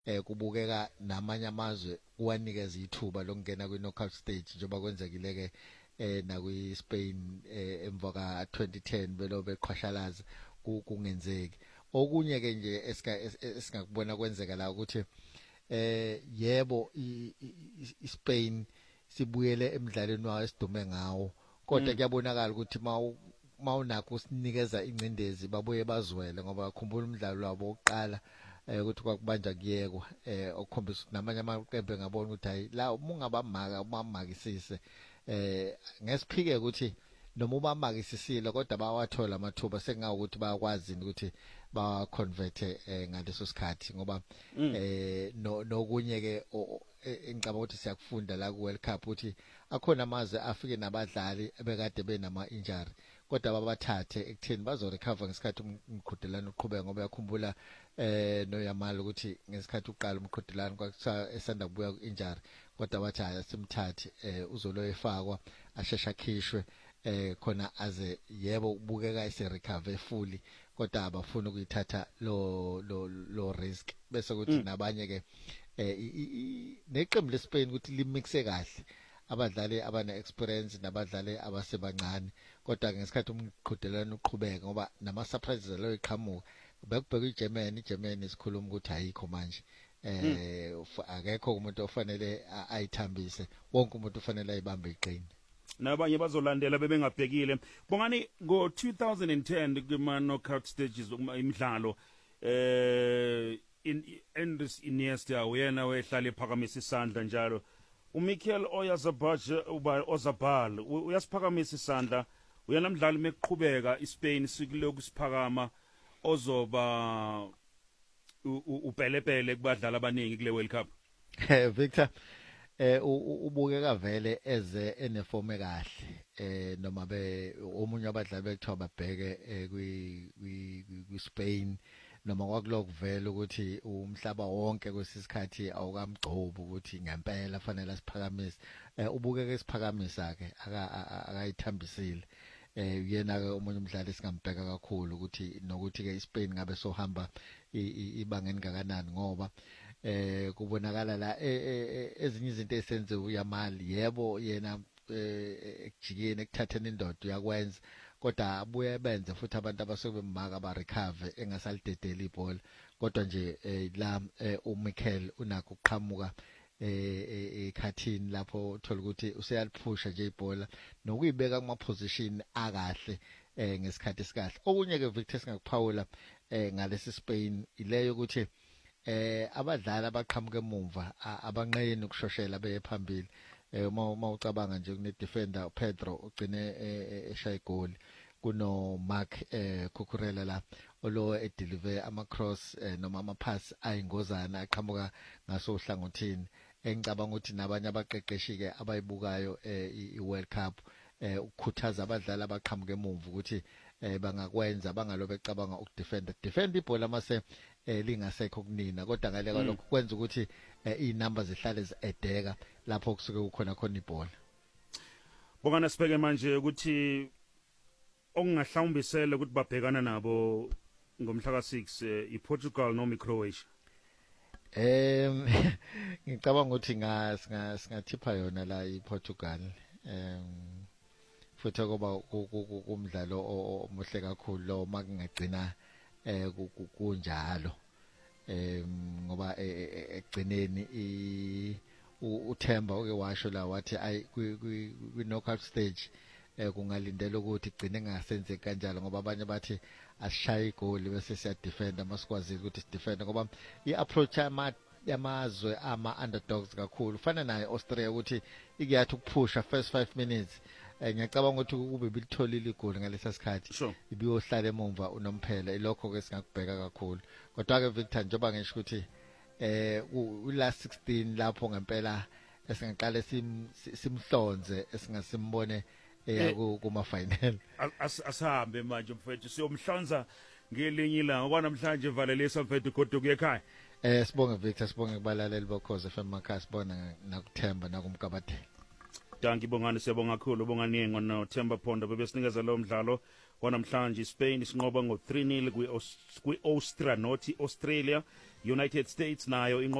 kubukeka namanye amazwe kuwanikeza ithuba lokungena kwi-knockout stage njengoba kwenzekile ke nakwi-Spain emva ka 2010 belo beqhashalaza kungenzeki. Okunye ke nje esingakubona kwenzeka la ukuthi yebo iSpain sibuyele emidlalweni wayo esidume ngawo, kodwa kuyabonakala ukuthi mawunakho usinikeza ingcindezi babuye bazwele, ngoba khumbula umdlalo wabo oqala ukuthi kwakubanja kuyekwa okukhombisa ukuthi namanye amaqembu ngabona ukuthi hayi la ungabamaka umamakisise ngesiphike ukuthi noma ubamakisisile kodwa bawathola amathuba sengawo ukuthi bayakwazi ukuthi ba convert ngaleso sikhathi, ngoba nokunye ke engicabanga ukuthi siyakufunda la ku World Cup ukuthi akhona amazwe afike nabadlali ebekade benama injury kodwa babathathe ekutheni bazo recover ngesikhathi umqhudelano uqhubeka, ngoba yakhumbula noYamal ukuthi ngesikhathi uqala umqhudelano kwakuthiwa esanda kubuya ku-injury kodwa bathi hayi simthathe uzolo efakwa ashesha akhishwe khona aze yebo ubukeka ese-recover fully, kodwa abafuna ukuyithatha lo risk bese kuthi nabanye ke neqembu leSpain ukuthi limixe kahle abadlali abane experience nabadlali abasebancane, kodwa ngesikhathi umqhudelano uqhubeka ngoba nama surprises lo iqhamuka bekubheka iGermany isikhuluma ukuthi ayikho manje akekho umuntu ofanele ayithambise, wonke umuntu ufanele ayibambe iqini. Nabanye bazolandela bebengabhekile. Bongani ngo 2010 kuma knockout stages imidlalo Andres Iniesta uyena wehlala ephakamisa isandla njalo. uMikel Oyarzabal uyasiphakamisa isandla, uyena mdlali meqhubeka iSpain sikuloku siphakama ozoba upelepele kubadlali abaningi kule World Cup. Victor ubukeka vele eze eneform ekahle noma omunye abadlali bekuthiwa babheke kwi Spain noma kwakuloko vele ukuthi umhlaba wonke kwesisikhathi awukamgcobo ukuthi ngempela fanele asiphakamise, ubukeka isiphakamisa ke akayithambisile. Yena ke omunye umdlali singambheka kakhulu ukuthi nokuthi ke iSpain ngabe sohamba ibanga engakanani, ngoba kubonakala la ezinye izinto esenziwe uYamal, yebo yena ekujikeni ekuthatheni indodo yakwenza, kodwa abuye benze futhi abantu abasuke bemaka ba recover engasalidedela ibhola, kodwa nje la uMikel unakho ukuqhamuka ekhathini lapho uthola ukuthi useyaliphusha nje ibhola nokuyibeka kuma position akahle ngesikhathi esikahle. Okunye ke Victor singakuphawula ngalesi Spain ileyo ukuthi abadlali abaqhamuka emuva abanqeni ukushoshela beye phambili. Uma ucabanga nje kune defender Pedro ugcine eshaya igoli, kuno Mark Cucurella la olo edeliver ama cross noma ama pass ayingozana aqhamuka ngaso hlangothini. Engicabanga ukuthi nabanye abaqeqeshi ke abayibukayo iWorld Cup ukukhuthaza abadlali abaqhamuka emuva ukuthi bangakwenza bangalobe becabanga ukudefend ibhola mase lingasekho kunina, kodwa ngale lokho kwenza ukuthi inamba zihlale zedeka lapho kusuke kukhona ibhola. Bongana sibheke manje ukuthi okungahlawumbisela ukuthi babhekana nabo ngomhla ka6 iPortugal noma iCroatia. Ngicabanga ukuthi singathipha yona la iPortugal futhi ngoba kumdlalo omuhle kakhulu lo makungagcina kunjalo ngoba egcineni uThemba oke washo la wathi ay kwi knockout stage kungalindela ukuthi igcine ngasenzeki kanjalo, ngoba abanye bathi asishaya igoli bese siya defender masikwazi ukuthi sidefend, ngoba iapproach yamazwe ama underdogs kakhulu fana naye Austria ukuthi ikuyathi ukuphusha first 5 minutes. Ngiyacabanga ukuthi kube bilitholile igoli ngalesa sikhathi ibiyohlala emumva unomphela, ilokho ke singakubheka kakhulu. Kodwa ke Victor njoba ngisho ukuthi last 16 lapho ngempela esingaqala simhlonze esingasimbone kuma final. Asihambe manje mfethu siyomhlonza ngelinye ilanga kwanamhlanje valelisa mfethu kodwa kuye ekhaya. Sibonge Victor, sibonge kubalaleli bokhoze FM Makhasi, sibona nakuThemba nakumkabadela. Danki Bongani siyabonga kakhulu Bonganiyengo no Themba Phondo bebesinikeza lo mdlalo wanamhlanje. Spain isinqoba ngo 3-0 kwi Austria North Australia. United States nayo